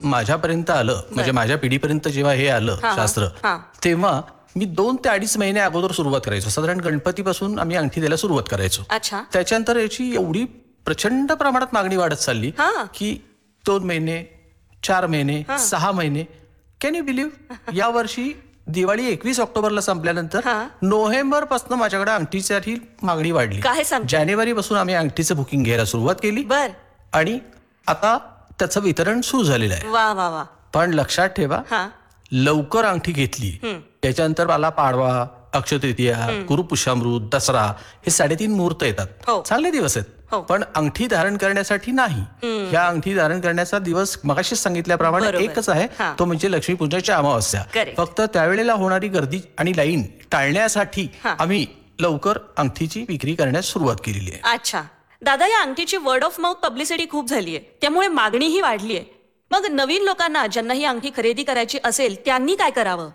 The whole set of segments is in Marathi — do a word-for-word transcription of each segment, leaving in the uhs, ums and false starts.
माझ्यापर्यंत आलं, म्हणजे माझ्या पिढीपर्यंत जेव्हा हे आलं शास्त्र, तेव्हा मी दोन ते अडीच महिने अगोदर सुरुवात करायचो. साधारण गणपतीपासून आम्ही अंगठी द्यायला सुरुवात करायचो. त्याच्यानंतर याची एवढी प्रचंड प्रमाणात मागणी वाढत चालली की दोन महिने, चार महिने, सहा महिने. कॅन यू बिलीव्ह, या वर्षी दिवाळी एकवीस ऑक्टोबरला संपल्यानंतर नोव्हेंबर पासून माझ्याकडे अंगठीसाठी मागणी वाढली. जानेवारी पासून आम्ही अंगठीचं बुकिंग घ्यायला सुरुवात केली आणि आता त्याचं वितरण सुरू झालेलं आहे. पण लक्षात ठेवा, लवकर अंगठी घेतली त्याच्यानंतर मला पाडवा, अक्षय तृतीया, गुरुपुष्यामृत, दसरा हे साडेतीन मुहूर्त येतात. चांगले दिवस आहेत, पण अंगठी धारण करण्यासाठी नाही. या अंगठी धारण करण्याचा दिवस मगाशीच सांगितल्याप्रमाणे एकच आहे, तो म्हणजे लक्ष्मीपूजनाची अमावस्या. फक्त त्यावेळेला होणारी गर्दी आणि लाईन टाळण्यासाठी आम्ही लवकर अंगठीची विक्री करण्यास सुरुवात केलेली आहे. अच्छा दादा, या अंगठीची वर्ड ऑफ माउथ पब्लिसिटी खूप झाली आहे, त्यामुळे मागणीही वाढली आहे. मग नवीन लोकांना ज्यांना ही अंगठी खरेदी करायची असेल त्यांनी काय करावं?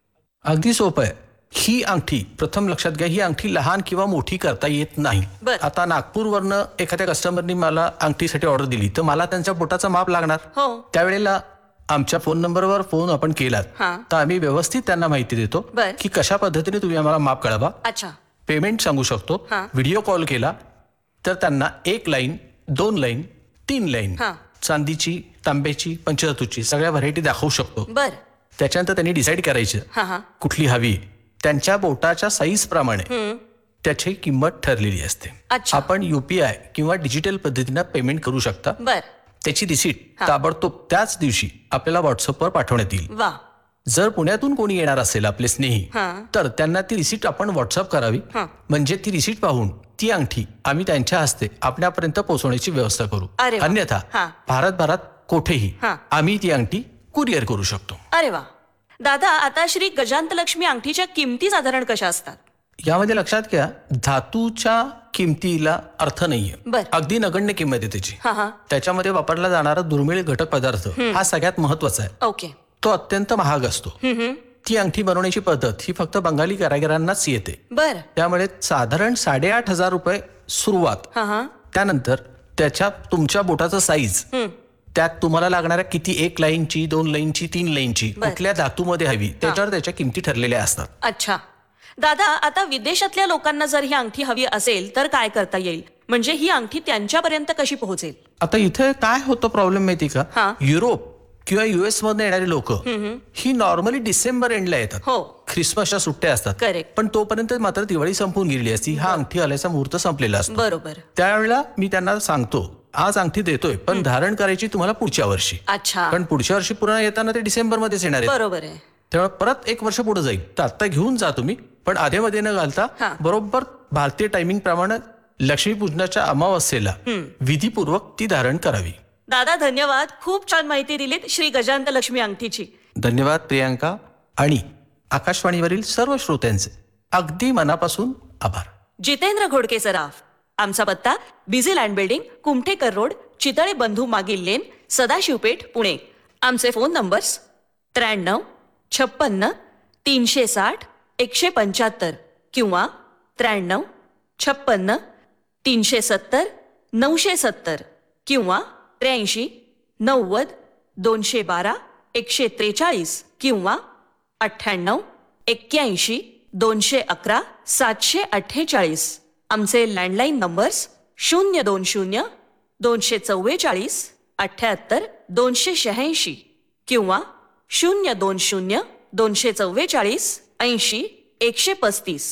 अगदी सोपं आहे. ही अंगठी प्रथम लक्षात घ्या, ही अंगठी लहान किंवा मोठी करता येत नाही. आता नागपूरवरनं एखाद्या कस्टमरनी मला अंगठीसाठी ऑर्डर दिली तर मला त्यांच्या बोटाचं माप लागणार. त्यावेळेला आमच्या फोन नंबरवर फोन आपण केलात तर आम्ही व्यवस्थित त्यांना माहिती देतो की कशा पद्धतीने तुम्ही आम्हाला माप कळवा. पेमेंट सांगू शकतो. व्हिडिओ कॉल केला तर त्यांना एक लाईन, दोन लाईन, तीन लाईन, चांदीची, तांब्याची, पंचधातूची सगळ्या व्हरायटी दाखवू शकतो. त्याच्यानंतर त्यांनी डिसाईड करायचं कुठली हवी. त्यांच्या बोटाच्या साईज प्रमाणे त्याची किंमत ठरलेली असते. आपण युपीआय किंवा डिजिटल पद्धतीने पेमेंट करू शकता. त्याची रिसीट ताबडतोब त्याच दिवशी आपल्याला व्हॉट्सअपवर पाठवण्यात येईल. जर पुण्यातून कोणी येणार असेल आपले स्नेही तर त्यांना ती रिसीट आपण व्हॉट्सअप करावी, म्हणजे ती रिसीट पाहून ती अंगठी आम्ही त्यांच्या हस्ते आपल्यापर्यंत पोहोचवण्याची व्यवस्था करू. अन्यथा भारतभरात कुठेही आम्ही ती अंगठी कुरिअर करू शकतो. अरे वा दादा, आता श्री गजांतलक्ष्मी अंगठीच्या किमती साधारण कशा असतात? यामध्ये लक्षात घ्या, धातूच्या किमतीला अर्थ नाहीये, अगदी नगण्य किंमत आहे त्याची. त्याच्यामध्ये वापरला जाणारा दुर्मिळ घटक पदार्थ हा सगळ्यात महत्वाचा आहे. ओके. तो अत्यंत महाग असतो. ती अंगठी बनवण्याची पद्धत ही फक्त बंगाली कारागिरांनाच येते. बर. त्यामुळे साधारण साडेआठ हजार रुपये सुरुवात. त्यानंतर त्याच्या तुमच्या बोटाचा साईज, त्यात तुम्हाला लागणाऱ्या किती, एक लाईनची, दोन लाईनची, तीन लाईनची, कुठल्या धातूमध्ये हवी त्याच्यावर त्याच्या किमती ठरलेल्या असतात. अच्छा दादा, आता विदेशातल्या लोकांना जर ही अंगठी हवी असेल तर काय करता येईल, म्हणजे ही अंगठी त्यांच्यापर्यंत कशी पोहोचेल? आता इथे काय होतं प्रॉब्लेम माहिती का, युरोप किंवा युएस मध्ये येणारी लोक ही नॉर्मली डिसेंबर एंडला येतात. ख्रिसमसच्या सुट्ट्या असतात, पण तोपर्यंत मात्र दिवाळी संपून गेलेली असती. हा अंगठी आल्याचा मुहूर्त संपलेला असतो. बरोबर. त्यावेळेला मी त्यांना सांगतो, आज अंगठी देतोय पण धारण करायची तुम्हाला पुढच्या वर्षी. अच्छा. पण पुढच्या वर्षी पुन्हा येताना ते डिसेंबर मध्येच येणार आहे. बरोबर आहे. तेव्हा परत एक वर्ष पुढे जाईल. तर आता घेऊन जा तुम्ही, पण आधेमध्ये न घालता बरोबर भारतीय टायमिंग प्रमाणे लक्ष्मीपूजनाच्या अमावस्येला विधीपूर्वक ती धारण करावी. दादा धन्यवाद, खूप छान माहिती दिलीत श्री गजांतलक्ष्मी अंगठीची. धन्यवाद प्रियांका, आणि आकाशवाणीवरील सर्व श्रोत्यांचे अगदी मनापासून आभार. जितेंद्र घोडके सराफ. आमचा पत्ता busy land building, Kumthekar road, Chitale बंधू मागील लेन, सदाशिवपेठ, पुणे. आमचे फोन नंबर्स त्र्याण्णव छप्पन्न तीनशे साठ एकशे पंच्याहत्तर किंवा त्र्याण्णव छप्पन्न तीनशे सत्तर नऊशे सत्तर किंवा त्र्याऐंशी नव्वद दोनशे बारा एकशे त्रेचाळीस किंवा अठ्ठ्याण्णव एक्क्याऐंशी दोनशे अकरा सातशे अठ्ठेचाळीस. आमचे लँडलाईन नंबर्स शून्य दोन शून्य दोनशे चव्वेचाळीस अठ्ठ्याहत्तर दोनशे शहाऐंशी किंवा शून्य दोन शून्य दोनशे चव्वेचाळीस ऐंशी एकशे पस्तीस.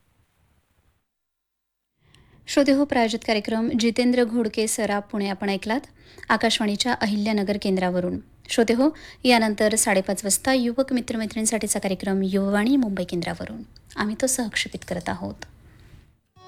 श्रोते हो, प्रायोजित कार्यक्रम जितेंद्र घोडके सराफ पुणे आपण ऐकलात आकाशवाणीच्या अहिल्यानगर केंद्रावरून. श्रोते हो, यानंतर साडेपाच वाजता युवक मित्रमैत्रिणींसाठीचा कार्यक्रम युववाणी मुंबई केंद्रावरून आम्ही तो सहक्षेपित करत आहोत.